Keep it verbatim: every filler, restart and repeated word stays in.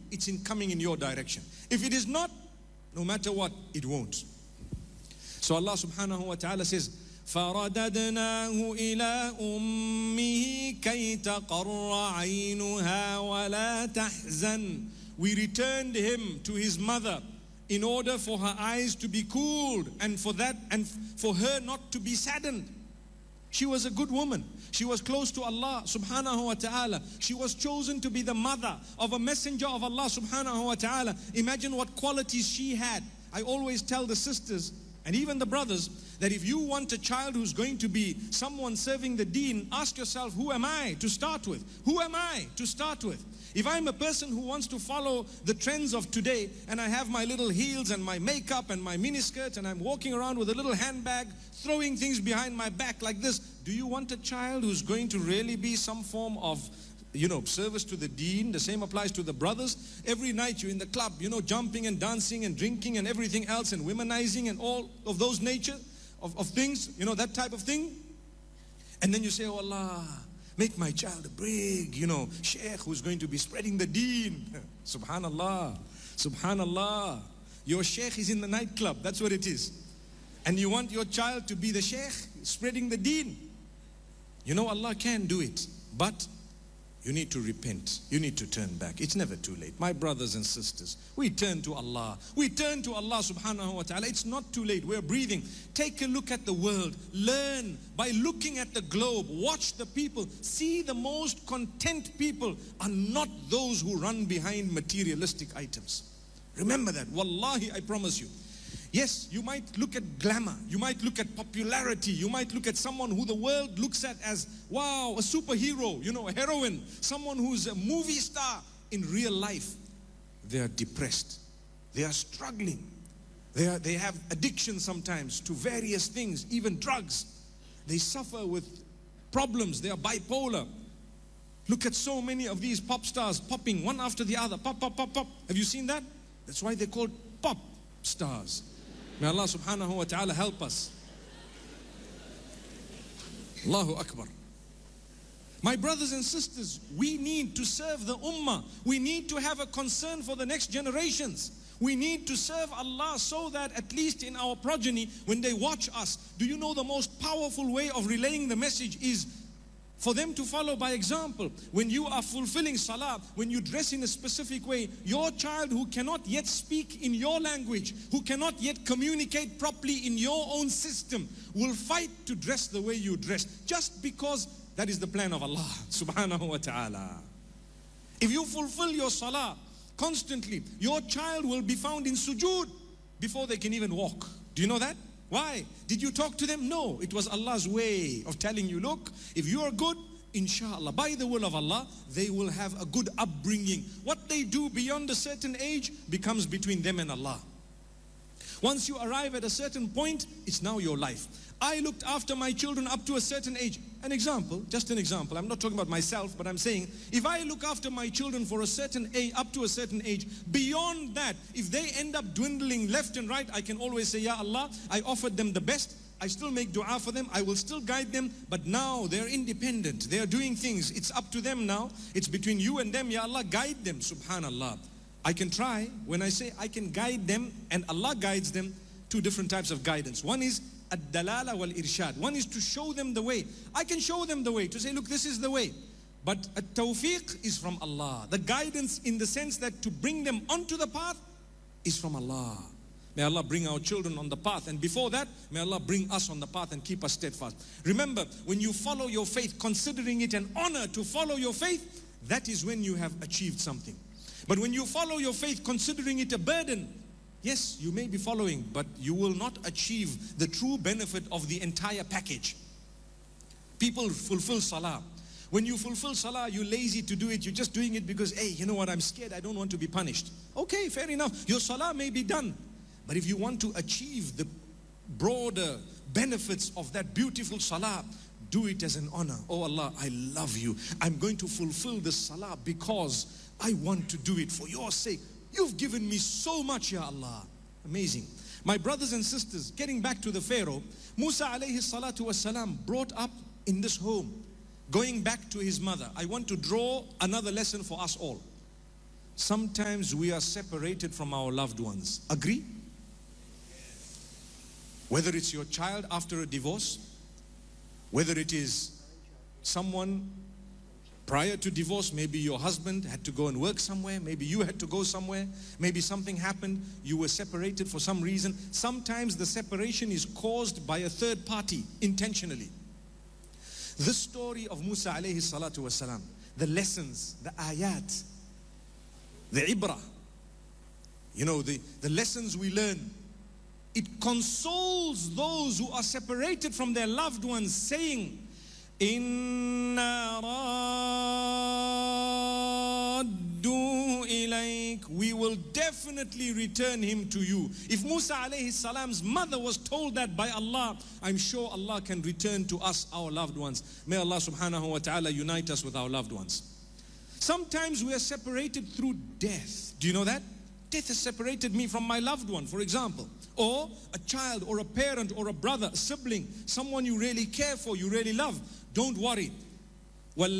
it's in coming in your direction. If it is not, no matter what, it won't. So Allah subhanahu wa ta'ala says, فَرَدَدْنَاهُ إِلَىٰ أُمِّهِ كَيْ تَقَرَّ عَيْنُهَا وَلَا تَحْزَنْ. We returned him to his mother in order for her eyes to be cooled and for that and for her not to be saddened. She was a good woman. She was close to Allah subhanahu wa ta'ala. She was chosen to be the mother of a messenger of Allah subhanahu wa ta'ala. Imagine what qualities she had. I always tell the sisters and even the brothers that if you want a child who's going to be someone serving the deen, ask yourself, who am I to start with? Who am I to start with? If I'm a person who wants to follow the trends of today and I have my little heels and my makeup and my miniskirt and I'm walking around with a little handbag, throwing things behind my back like this, do you want a child who's going to really be some form of, you know, service to the deen? The same applies to the brothers. Every night you're in the club, you know, jumping and dancing and drinking and everything else and womanizing and all of those nature of, of things, you know, that type of thing. And then you say, oh Allah, make my child a big, you know, sheikh who's going to be spreading the deen. Subhanallah, subhanallah. Your sheikh is in the nightclub, that's what it is. And you want your child to be the sheikh spreading the deen. You know Allah can do it, but you need to repent. You need to turn back. It's never too late. My brothers and sisters, we turn to Allah. We turn to Allah subhanahu wa ta'ala. It's not too late. We're breathing. Take a look at the world. Learn by looking at the globe. Watch the people. See, the most content people are not those who run behind materialistic items. Remember that. Wallahi, I promise you. Yes, you might look at glamour, you might look at popularity, you might look at someone who the world looks at as, wow, a superhero, you know, a heroine, someone who's a movie star. In real life, they are depressed, they are struggling, they, are, they have addiction sometimes to various things, even drugs. They suffer with problems, they are bipolar. Look at so many of these pop stars popping one after the other, pop, pop, pop, pop. Have you seen that? That's why they're called pop stars. May Allah subhanahu wa ta'ala help us. Allahu Akbar. My brothers and sisters, we need to serve the ummah. We need to have a concern for the next generations. We need to serve Allah so that at least in our progeny, when they watch us, do you know the most powerful way of relaying the message is for them to follow by example. When you are fulfilling salah, when you dress in a specific way, your child who cannot yet speak in your language, who cannot yet communicate properly in your own system, will fight to dress the way you dress, just because that is the plan of Allah subhanahu wa ta'ala. If you fulfill your salah constantly, your child will be found in sujood before they can even walk. Do you know that? Why? Did you talk to them? No, it was Allah's way of telling you, look, if you are good, inshallah, by the will of Allah, they will have a good upbringing. What they do beyond a certain age becomes between them and Allah. Once you arrive at a certain point, it's now your life. I looked after my children up to a certain age. An example, just an example. I'm not talking about myself, but I'm saying, if I look after my children for a certain age, up to a certain age, beyond that, if they end up dwindling left and right, I can always say, Ya Allah, I offered them the best. I still make dua for them. I will still guide them. But now they're independent. They are doing things. It's up to them now. It's between you and them. Ya Allah, guide them. Subhanallah. I can try. When I say I can guide them and Allah guides them, two different types of guidance. One is ad-dalala wal-irshad. One is to show them the way. I can show them the way, to say, look, this is the way. But at-tawfiq is from Allah. The guidance in the sense that to bring them onto the path is from Allah. May Allah bring our children on the path. And before that, may Allah bring us on the path and keep us steadfast. Remember, when you follow your faith, considering it an honor to follow your faith, that is when you have achieved something. But when you follow your faith, considering it a burden, yes, you may be following, but you will not achieve the true benefit of the entire package. People fulfill salah. When you fulfill salah, you're lazy to do it. You're just doing it because, hey, you know what, I'm scared. I don't want to be punished. Okay, fair enough. Your salah may be done. But if you want to achieve the broader benefits of that beautiful salah, do it as an honor. Oh Allah, I love you. I'm going to fulfill this salah because I want to do it for your sake. You've given me so much, Ya Allah. Amazing. My brothers and sisters, getting back to the Pharaoh, Musa alayhi salatu wasalam brought up in this home, going back to his mother. I want to draw another lesson for us all. sometimes we are separated from our loved ones. Agree? Whether it's your child after a divorce, whether it is someone prior to divorce, maybe your husband had to go and work somewhere, maybe you had to go somewhere, maybe something happened, you were separated for some reason. Sometimes the separation is caused by a third party intentionally. The story of Musa alayhi salatu wasalam, the lessons, the ayat, the ibrah, you know, the, the lessons we learn, it consoles those who are separated from their loved ones, saying, Inna raddu ilayk, we will definitely return him to you. If Musa alayhi salam's mother was told that by Allah, I'm sure Allah can return to us our loved ones. May Allah subhanahu wa ta'ala unite us with our loved ones. Sometimes we are separated through death. Do you know that? Death has separated me from my loved one, for example. Or a child, or a parent, or a brother, a sibling, someone you really care for, you really love. Don't worry.